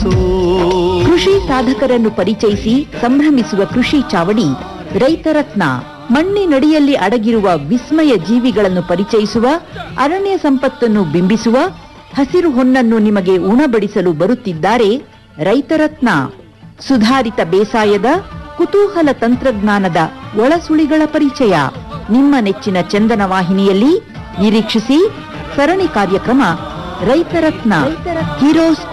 ಕೃಷಿ ಸಾಧಕರನ್ನು ಪರಿಚಯಿಸಿ ಸಂಭ್ರಮಿಸುವ ಕೃಷಿ ಚಾವಡಿ ರೈತರತ್ನ. ಮಣ್ಣಿನಡಿಯಲ್ಲಿ ಅಡಗಿರುವ ವಿಸ್ಮಯ ಜೀವಿಗಳನ್ನು ಪರಿಚಯಿಸುವ, ಅರಣ್ಯ ಸಂಪತ್ತನ್ನು ಬಿಂಬಿಸುವ, ಹಸಿರು ಹೊನ್ನನ್ನು ನಿಮಗೆ ಉಣಬಡಿಸಲು ಬರುತ್ತಿದ್ದಾರೆ ರೈತರತ್ನ. ಸುಧಾರಿತ ಬೇಸಾಯದ ಕುತೂಹಲ ತಂತ್ರಜ್ಞಾನದ ಒಳಸುಳಿಗಳ ಪರಿಚಯ ನಿಮ್ಮ ನೆಚ್ಚಿನ ಚಂದನ ವಾಹಿನಿಯಲ್ಲಿ ನಿರೀಕ್ಷಿಸಿ. ಸರಣಿ ಕಾರ್ಯಕ್ರಮ ರೈತರತ್ನ. ಹೀರೋಸ್